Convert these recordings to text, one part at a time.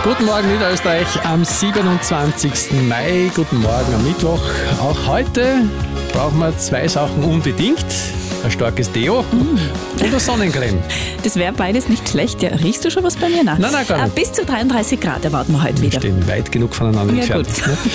Guten Morgen Niederösterreich am 27. Mai. Guten Morgen am Mittwoch. Auch heute brauchen wir zwei Sachen unbedingt. Ein starkes Deo und eine Sonnencreme. Das wäre beides nicht schlecht. Ja, riechst du schon was bei mir nach? Nein, gar nicht. Bis zu 33 Grad erwarten wir heute wieder. Wir stehen weit genug voneinander entfernt.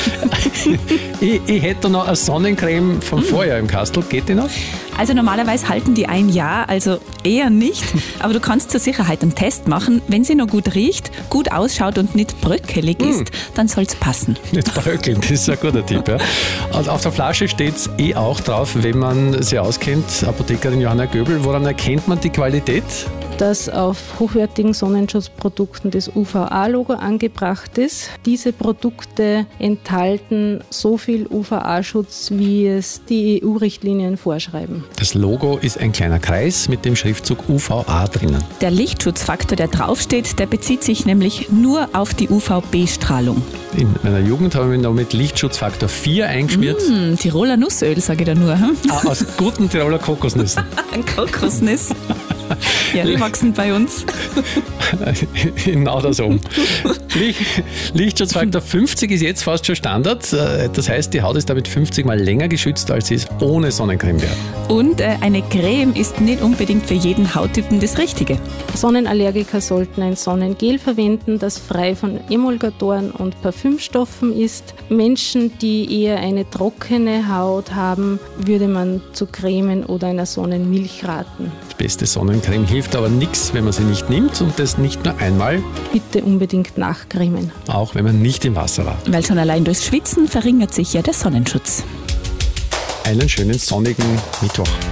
Ich hätte noch eine Sonnencreme vom Vorjahr im Kastel. Geht die noch? Also normalerweise halten die ein Jahr, also eher nicht. Aber du kannst zur Sicherheit einen Test machen. Wenn sie noch gut riecht, gut ausschaut und nicht bröckelig ist, dann soll es passen. Nicht bröckeln, das ist ein guter Tipp. Ja. Und auf der Flasche steht es auch drauf, wenn man sie auskennt, Apothekerin Johanna Göbel. Woran erkennt man die Qualität? Dass auf hochwertigen Sonnenschutzprodukten das UVA-Logo angebracht ist. Diese Produkte enthalten so viel UVA-Schutz, wie es die EU-Richtlinien vorschreiben. Das Logo ist ein kleiner Kreis mit dem Schriftzug UVA drinnen. Der Lichtschutzfaktor, der draufsteht, der bezieht sich nämlich nur auf die UVB-Strahlung. In meiner Jugend habe ich mich noch mit Lichtschutzfaktor 4 eingeschmiert. Tiroler Nussöl, sage ich da nur. Aus guten Tiroler Kokosnüssen. Kokosnuss. Ja, die wachsen bei uns. Genau das um. Lichtschutzfaktor 50 ist jetzt fast schon Standard. Das heißt, die Haut ist damit 50 Mal länger geschützt, als sie es ohne Sonnencreme wäre. Und eine Creme ist nicht unbedingt für jeden Hauttypen das Richtige. Sonnenallergiker sollten ein Sonnengel verwenden, das frei von Emulgatoren und Parfümstoffen ist. Menschen, die eher eine trockene Haut haben, würde man zu Cremen oder einer Sonnenmilch raten. Die beste Sonnencreme hilft aber nichts, wenn man sie nicht nimmt und das nicht nur einmal. Bitte unbedingt nachcremen. Auch wenn man nicht im Wasser war. Weil schon allein durchs Schwitzen verringert sich ja der Sonnenschutz. Einen schönen sonnigen Mittwoch.